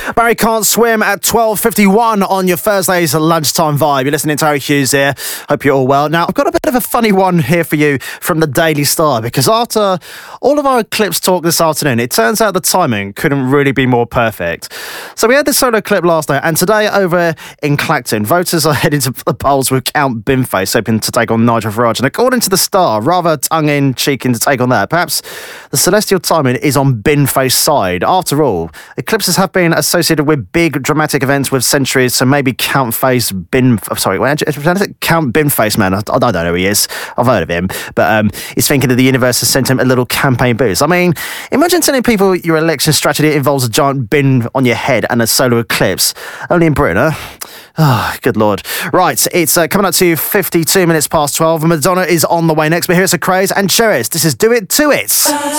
Barry Can't Swim at 12:51 on your Thursday's lunchtime vibe. You're listening to Harry Hughes here. Hope you're all well. Now, I've got a bit of a funny one here for you from the Daily Star, because after all of our Eclipse talk this afternoon, it turns out the timing couldn't really be more perfect. So we had this solo clip last night, and today over in Clacton, voters are heading to the polls with Count Binface hoping to take on Nigel Farage. And according to the Star, rather tongue-in-cheeking to take on that, perhaps the celestial timing is on Binface's side. After all, eclipses have been associated with big dramatic events with centuries, so maybe Count Binface, man, I don't know who he is. I've heard of him, but he's thinking that the universe has sent him a little campaign boost. I mean, imagine telling people your election strategy involves a giant bin on your head and a solar eclipse. Only in Britain, huh? Oh, good Lord. Right, it's coming up to 52 minutes past 12, and Madonna is on the way next, but here's a Craze and Cheris. This is Do It To It.